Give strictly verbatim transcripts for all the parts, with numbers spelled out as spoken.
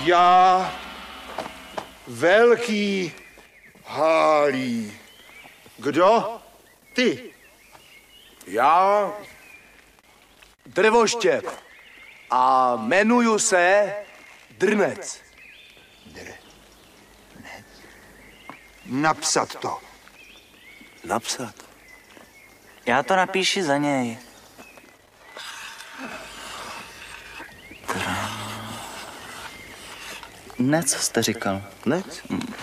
Já, velký Hálí. Kdo? Ty. Já, Drvoštěp. A jmenuju se Drnec. Drnec. Napsat to. Napsat? Já to napíši za něj. Ne, co jste říkal? Nec? Hmm.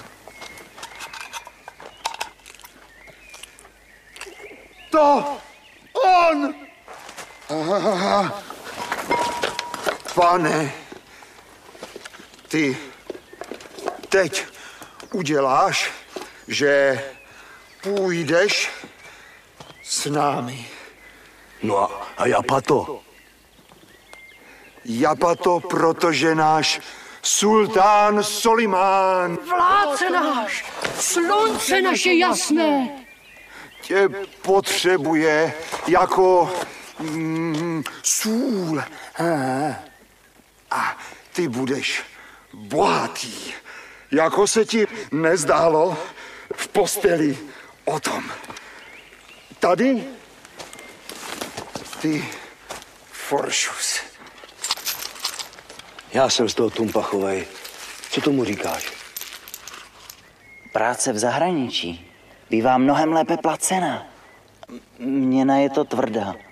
To on! Aha. Pane, ty teď uděláš, že půjdeš s námi. No a, a Japato? Japato, protože náš sultán Solimán, Vládce náš, slunce naše jasné, tě potřebuje jako mm, sůl. A ty budeš bohatý, jako se ti nezdálo v posteli o tom. Tady ty foršus. Já jsem z toho Tumpachovej. Co tomu říkáš? Práce v zahraničí bývá mnohem lépe placená. Měna je to tvrdá.